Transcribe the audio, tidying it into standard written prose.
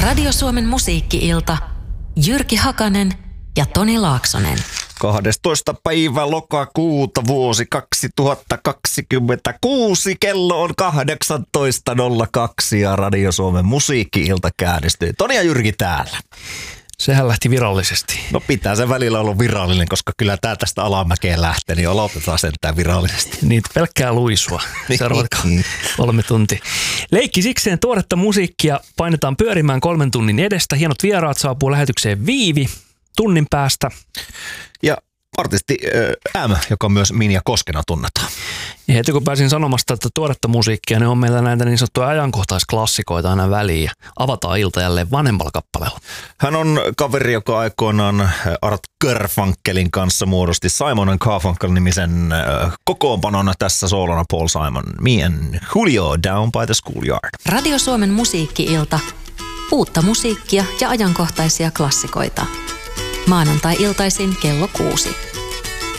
Radio Suomen musiikki-ilta. Jyrki Hakanen ja Toni Laaksonen. 12. päivä lokakuuta vuosi 2026. Kello on 18.02 ja Radio Suomen musiikki-ilta käynnistyy. Toni ja Jyrki täällä. Sehän lähti virallisesti. No pitää se välillä olla virallinen, koska kyllä tää tästä alamäkeen lähtee, niin aloitetaan sentään virallisesti. Niin, pelkkää luisua. Seuraavat 3 tuntia. Leikki sikseen tuoretta musiikkia painetaan pyörimään 3 tunnin edestä. Hienot vieraat saapuu lähetykseen Viivi tunnin päästä. Ja artisti M, joka myös Minja Koskena tunnetaan. Ja heti kun pääsin sanomasta, että tuoretta musiikkia, niin on meillä näitä niin sanottuja ajankohtaisklassikoita aina väliin ja avataan ilta jälleen vanhemmalla kappaleella. Hän on kaveri, joka aikoinaan Art Garfunkelin kanssa muodosti Simon & Garfunkel-nimisen kokoonpanon tässä soolona Paul Simon. Me and Julio Down by the Schoolyard. Radio Suomen musiikki-ilta. Uutta musiikkia ja ajankohtaisia klassikoita. Maanantai-iltaisin kello 6.